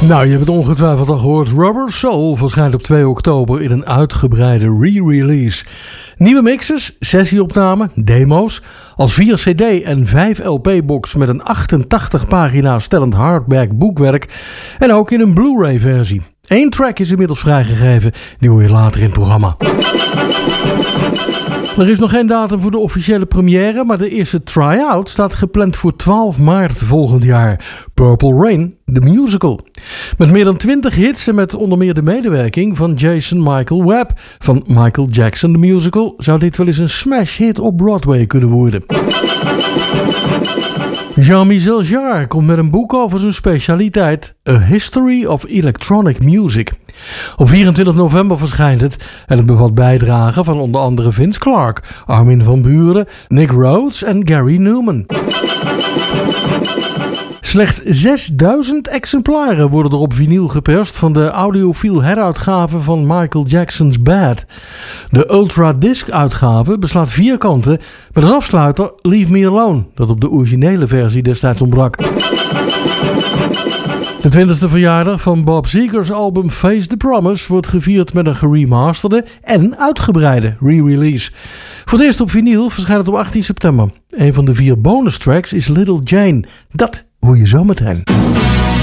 Nou, je hebt het ongetwijfeld al gehoord. Rubber Soul verschijnt op 2 oktober in een uitgebreide re-release. Nieuwe mixes, sessieopnamen, demo's, als 4 cd en 5 LP-box met een 88 pagina's stellend hardback boekwerk en ook in een Blu-ray versie. 1 track is inmiddels vrijgegeven, die hoor je later in het programma. Er is nog geen datum voor de officiële première, maar de eerste try-out staat gepland voor 12 maart volgend jaar. Purple Rain, the musical. Met meer dan 20 hits en met onder meer de medewerking van Jason Michael Webb van Michael Jackson the Musical zou dit wel eens een smash hit op Broadway kunnen worden. Jean-Michel Jarre komt met een boek over zijn specialiteit, A History of Electronic Music. Op 24 november verschijnt het en het bevat bijdragen van onder andere Vince Clarke, Armin van Buuren, Nick Rhodes en Gary Newman. Slechts 6000 exemplaren worden er op vinyl geperst van de audiofiel heruitgave van Michael Jackson's Bad. De Ultra Disc uitgave beslaat 4 kanten met als afsluiter Leave Me Alone, dat op de originele versie destijds ontbrak. De 20e verjaardag van Bob Seger's album Face the Promise wordt gevierd met een geremasterde en uitgebreide re-release. Voor het eerst op vinyl verschijnt het op 18 september. Een van de 4 bonus tracks is Little Jane. Dat hoor je zo meteen.